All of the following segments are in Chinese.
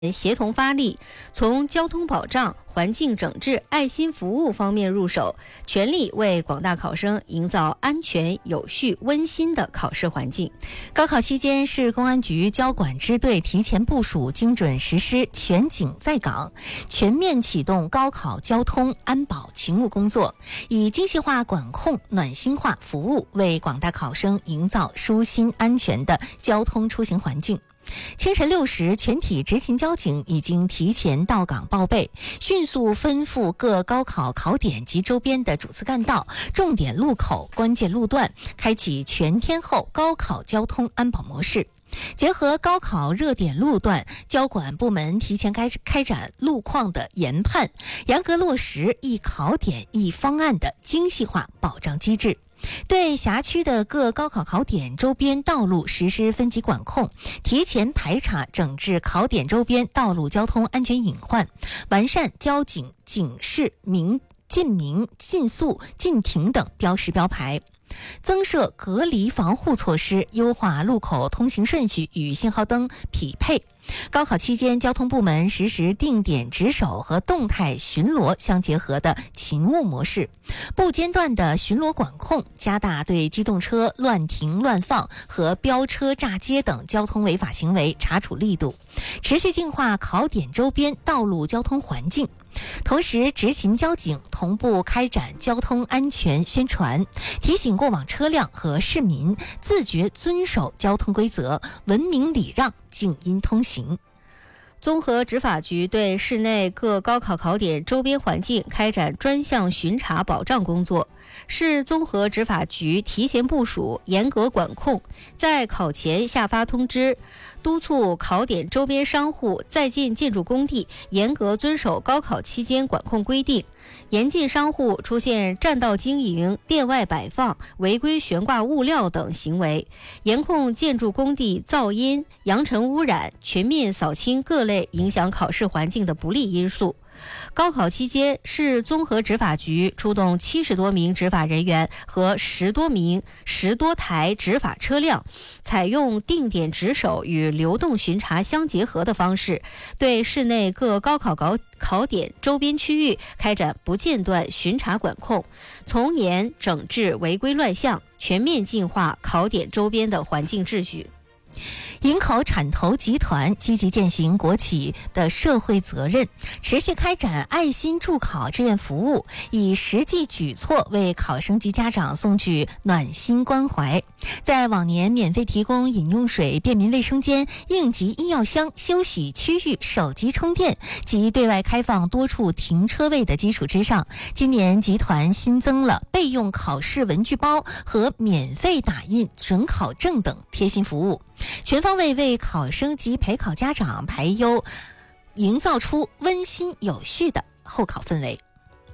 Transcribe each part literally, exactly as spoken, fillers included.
协同发力，从交通保障、环境整治、爱心服务方面入手，全力为广大考生营造安全、有序、温馨的考试环境。 高考期间，市公安局交管支队提前部署、精准实施全警在岗，全面启动高考交通安保勤务工作，以精细化管控、暖心化服务，为广大考生营造舒心安全的交通出行环境。清晨六时，全体执勤交警已经提前到岗报备，迅速吩咐各高考考点及周边的主次干道、重点路口、关键路段，开启全天候高考交通安保模式。结合高考热点路段，交管部门提前开开展路况的研判，严格落实一考点一方案的精细化保障机制。对辖区的各高考考点周边道路实施分级管控，提前排查整治考点周边道路交通安全隐患，完善交警警示鸣禁鸣、禁速、禁停等标识标牌，增设隔离防护措施，优化路口通行顺序与信号灯匹配。高考期间，交通部门实施定点值守和动态巡逻相结合的勤务模式，不间断的巡逻管控，加大对机动车乱停乱放和飙车炸街等交通违法行为查处力度，持续净化考点周边道路交通环境。同时，执勤交警同步开展交通安全宣传，提醒过往车辆和市民自觉遵守交通规则，文明礼让，静音通行。 综合执法局对市内各高考考点周边环境开展专项巡查保障工作。市综合执法局提前部署，严格管控，在考前下发通知，督促考点周边商户、在建建筑工地严格遵守高考期间管控规定，严禁商户出现占道经营、店外摆放、违规悬挂物料等行为，严控建筑工地噪音、扬尘污染，全面扫清各类影响考试环境的不利因素。高考期间，市综合执法局出动七十多名执法人员和十多名十多台执法车辆，采用定点值守与流动巡查相结合的方式，对市内各高考考考点周边区域开展不间断巡查管控，从严整治违规乱象，全面净化考点周边的环境秩序。 营口产投集团积极践行国企的社会责任，持续开展爱心助考志愿服务，以实际举措为考生及家长送去暖心关怀。在往年免费提供饮用水、便民卫生间、应急医药箱、休息区域、手机充电及对外开放多处停车位的基础之上，今年集团新增了备用考试文具包和免费打印准考证等贴心服务，全方位为考生及陪考家长排忧，营造出温馨有序的候考氛围。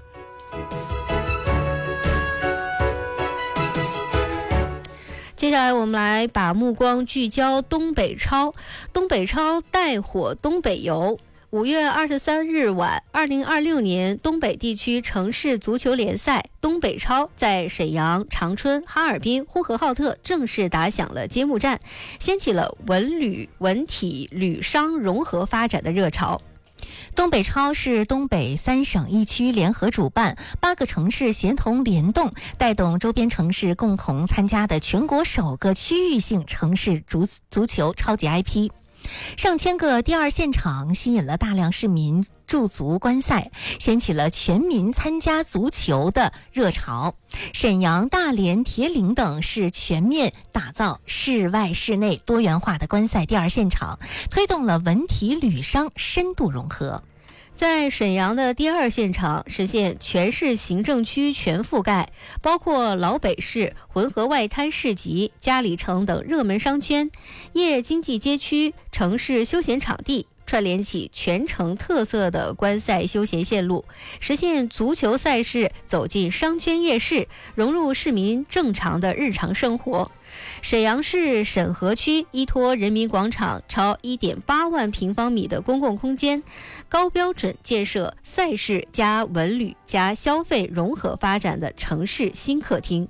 接下来我们来把目光聚焦东北超，东北超带火东北游。五月二十三日晚，二零二六年东北地区城市足球联赛东北超在沈阳、长春、哈尔滨、呼和浩特正式打响了揭幕战，掀起了文旅、文体、旅商融合发展的热潮。 东北超是东北三省一区联合主办，八个城市协同联动，带动周边城市共同参加的全国首个区域性城市足足球超级 I P。上千个第二现场吸引了大量市民驻足观赛，掀起了全民参加足球的热潮。沈阳、大连、铁岭等市全面打造室外室内多元化的观赛第二现场，推动了文体旅商深度融合。 在沈阳的第二现场实现全市行政区全覆盖，包括老北市、浑河外滩市集、嘉里城等热门商圈、夜经济街区、城市休闲场地，串联起全城特色的观赛休闲线路，实现足球赛事走进商圈夜市，融入市民正常的日常生活。沈阳市沈河区依托人民广场超 一点八万平方米的公共空间，高标准建设赛事加文旅加消费融合发展的城市新客厅。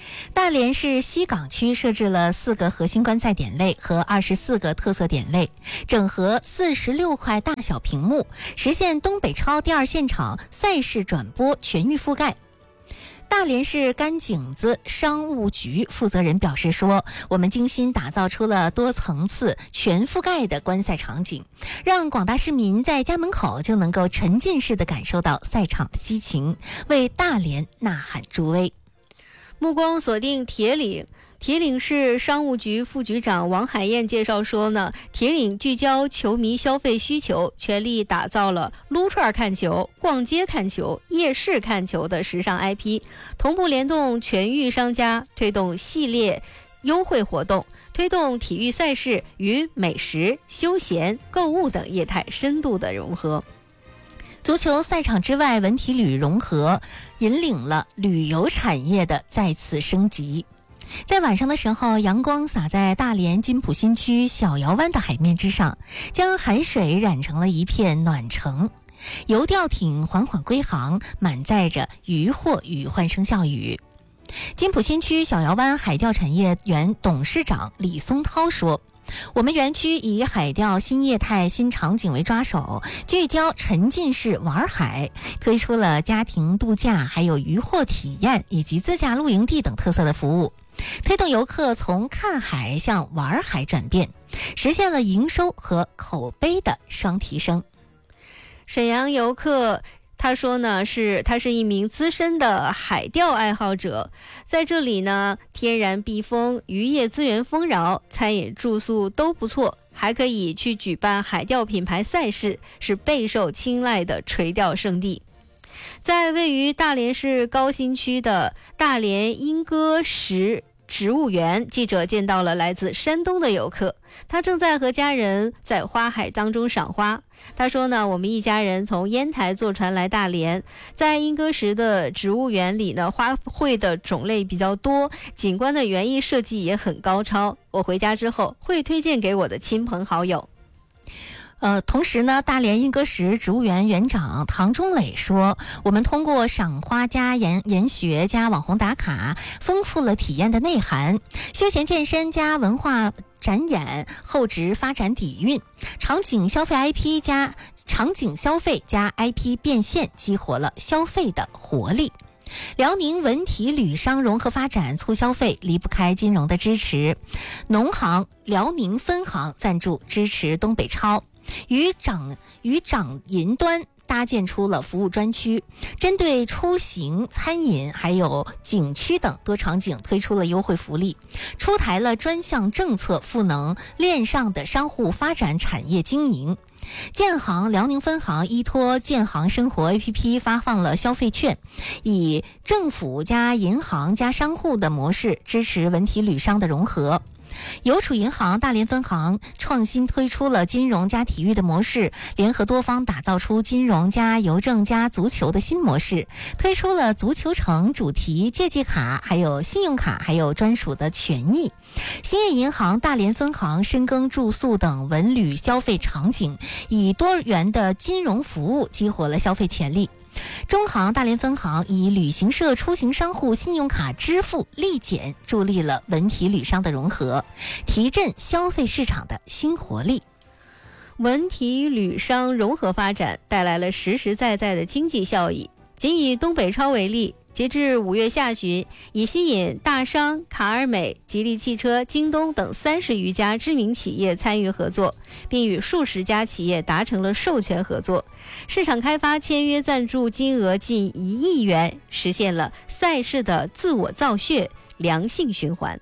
大连市西岗区设置了四个核心观赛点位和二十四个特色点位，整合四十六块大小屏幕，实现东北超第二现场赛事转播全域覆盖。大连市甘井子商务局负责人表示说，我们精心打造出了多层次全覆盖的观赛场景，让广大市民在家门口就能够沉浸式地感受到赛场的激情，为大连呐喊助威。 目光锁定铁岭，铁岭市商务局副局长王海燕介绍说呢，铁岭聚焦球迷消费需求，全力打造了撸串看球、逛街看球、夜市看球的时尚 I P， 同步联动全域商家，推动系列优惠活动，推动体育赛事与美食、休闲、购物等业态深度的融合。 足球赛场之外，文体旅融合，引领了旅游产业的再次升级。在晚上的时候，阳光洒在大连金浦新区小窑湾的海面之上，将海水染成了一片暖橙。游钓艇缓缓归航，满载着渔获与欢声笑语。金浦新区小窑湾海钓产业园董事长李松涛说，我们园区以海钓新业态新场景为抓手，聚焦沉浸式玩海，推出了家庭度假还有渔获体验以及自驾露营地等特色的服务，推动游客从看海向玩海转变，实现了营收和口碑的双提升。 沈阳游客他说呢，是他是一名资深的海钓爱好者，在这里呢，天然避风，渔业资源丰饶，餐饮住宿都不错，还可以去举办海钓品牌赛事，是备受青睐的垂钓圣地。在位于大连市高新区的大连莺歌石植物园，记者见到了来自山东的游客，他正在和家人在花海当中赏花。他说呢，我们一家人从烟台坐船来大连，在莺歌石的植物园里呢，花卉的种类比较多，景观的园艺设计也很高超，我回家之后会推荐给我的亲朋好友。 呃，同时呢，大连莺歌石植物园园长唐中磊说，我们通过赏花加研研学加网红打卡，丰富了体验的内涵，休闲健身加文化展演，后值发展底蕴，场景消费 I P 加场景消费加 I P 变现，激活了消费的活力。辽宁文体旅商融合发展促消费离不开金融的支持，农行辽宁分行赞助支持东北超，与掌与掌银端搭建出了服务专区，针对出行、餐饮还有景区等多场景推出了优惠福利，出台了专项政策赋能链上的商户发展产业经营。建行辽宁分行依托建行生活 A P P 发放了消费券，以政府加银行加商户的模式支持文体旅商的融合。邮储银行大连分行创新推出了金融加体育的模式，联合多方打造出金融加邮政加足球的新模式，推出了足球城主题借记卡，还有信用卡，还有专属的权益。兴业银行大连分行深耕住宿等文旅消费场景，以多元的金融服务激活了消费潜力。中行大连分行以旅行社出行商户信用卡支付立减，助力了文体旅商的融合，提振消费市场的新活力。 文体旅商融合发展带来了实实在在的经济效益。仅以东北超为例，截至五月下旬，已吸引大商、卡尔美、吉利汽车、京东等三十余家知名企业参与合作，并与数十家企业达成了授权合作，市场开发签约赞助金额近一亿元，实现了赛事的自我造血、良性循环。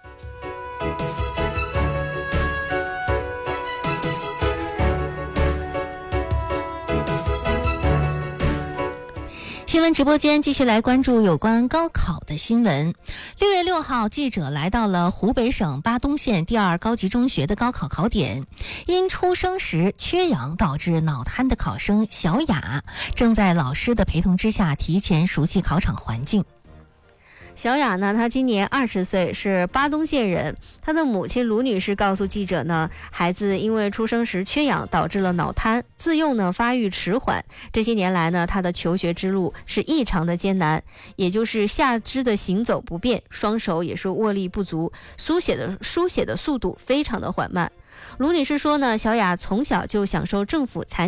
新闻直播间继续来关注有关高考的新闻。六月六号，记者来到了湖北省巴东县第二高级中学的高考考点，因出生时缺氧导致脑瘫的考生小雅正在老师的陪同之下提前熟悉考场环境。 小雅呢，她今年二十岁，是巴东县人。她的母亲卢女士告诉记者呢，孩子因为出生时缺氧，导致了脑瘫，自幼呢发育迟缓。这些年来呢，她的求学之路是异常的艰难，也就是下肢的行走不便，双手也是握力不足，书写的书写的速度非常的缓慢。卢女士说呢，小雅从小就享受政府残